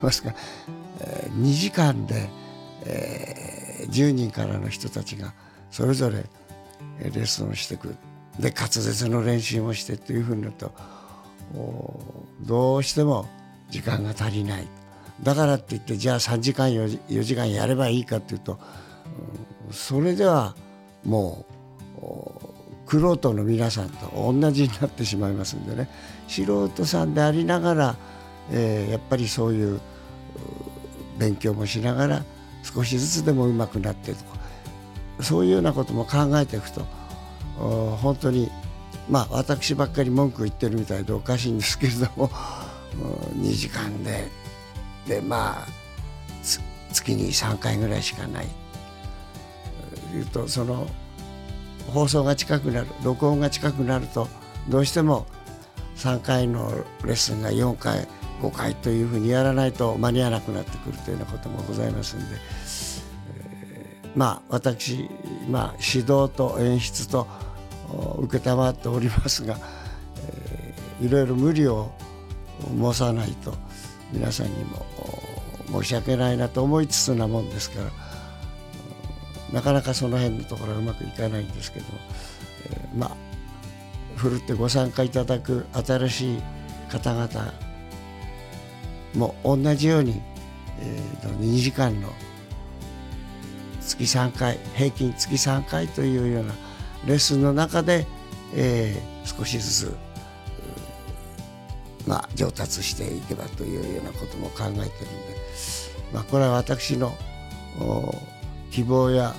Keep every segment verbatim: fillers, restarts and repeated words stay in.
ますか、えー、にじかんで、えー、じゅうにんからの人たちがそれぞれレッスンをしていく。で滑舌の練習もしてっていうふうになるとどうしても時間が足りない。だからって言ってじゃあさんじかんよじかんやればいいかっていうと、それではもう玄人の皆さんと同じになってしまいますんでね、素人さんでありながら、えー、やっぱりそういう勉強もしながら少しずつでも上手くなってとか、そういうようなことも考えていくと本当にまあ私ばっかり文句言ってるみたいでおかしいんですけれどもにじかんででまあ月にさんかいぐらいしかないいうと、その放送が近くなる録音が近くなるとどうしてもさんかいのレッスンがよんかいごかいというふうにやらないと間に合わなくなってくるというようなこともございますんで、えー、まあ私、まあ、指導と演出と承っておりますが、えー、いろいろ無理を申さないと皆さんにも申し訳ないなと思いつつなもんですから、なかなかその辺のところはうまくいかないんですけども、えー、まあふるってご参加いただく新しい方々も同じように、えー、にじかんの月さんかい平均月さんかいというようなレッスンの中で、えー、少しずつ、まあ、上達していけばというようなことも考えてるんで、まあ、これは私の希望や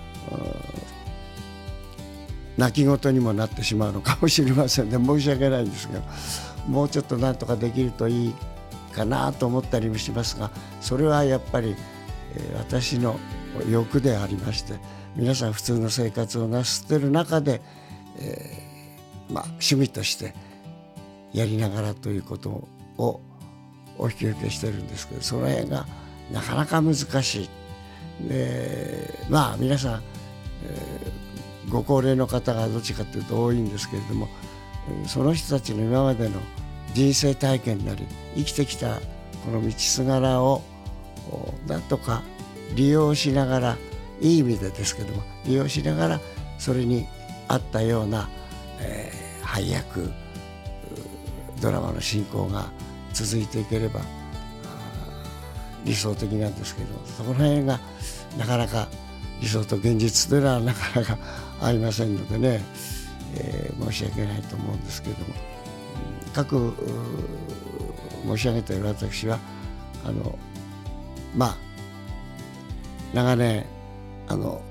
泣き言にもなってしまうのかもしれませんね。申し訳ないんですが、もうちょっとなんとかできるといいかなと思ったりもしますが、それはやっぱり、えー、私の欲でありまして、皆さん普通の生活をなすってる中で、えーまあ、趣味としてやりながらということをお引き受けしてるんですけど、その辺がなかなか難しい。でまあ皆さん、えー、ご高齢の方がどっちかというと多いんですけれども、その人たちの今までの人生体験なり生きてきたこの道すがらをなんとか利用しながら、いい意味でですけども利用しながらそれに合ったような、えー、配役ドラマの進行が続いていければ理想的なんですけど、そこら辺がなかなか理想と現実というのはなかなか合いませんのでね、えー、申し訳ないと思うんですけれども、各申し上げている私はあのまあ長年あの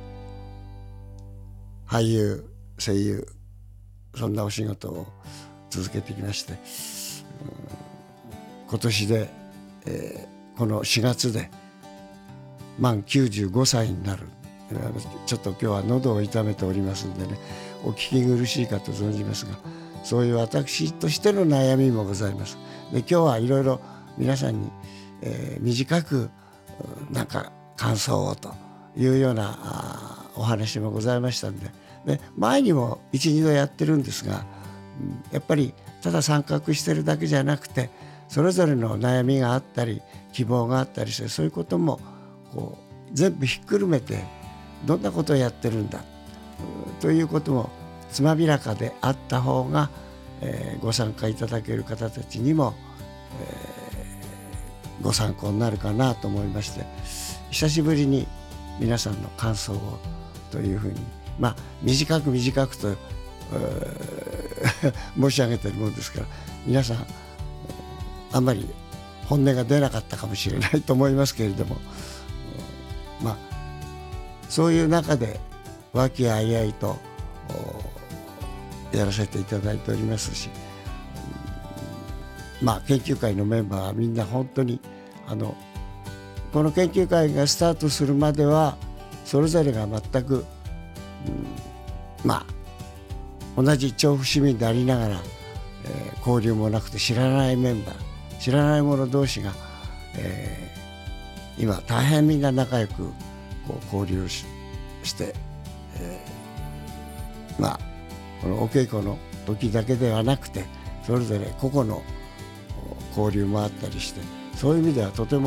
俳優声優そんなお仕事を続けてきまして、今年で、えー、このしがつで満きゅうじゅうごさいになる。ちょっと今日は喉を痛めておりますんでね、お聞き苦しいかと存じますが、そういう私としての悩みもございます。で今日はいろいろ皆さんに、えー、短くなんか感想をというようなお話もございましたんで、で前にも一二度やってるんですが、やっぱりただ参画してるだけじゃなくて、それぞれの悩みがあったり希望があったりして、そういうこともこう全部ひっくるめてどんなことをやってるんだということもつまびらかであった方が、えー、ご参加いただける方たちにも、えー、ご参考になるかなと思いまして、久しぶりに皆さんの感想をというふうに、まあ短く短くと、えー、申し上げてるもんですから、皆さんあんまり本音が出なかったかもしれないと思いますけれども、まあそういう中で和気あいあいとやらせていただいておりますし、まあ研究会のメンバーはみんな本当にあのこの研究会がスタートするまではそれぞれが全く、うん、まあ同じ調布市民でありながら、えー、交流もなくて知らないメンバー知らない者同士が、えー、今大変みんな仲良くこう交流 し, して、えー、まあこのお稽古の時だけではなくてそれぞれ個々の交流もあったりして、 そういう意味ではとても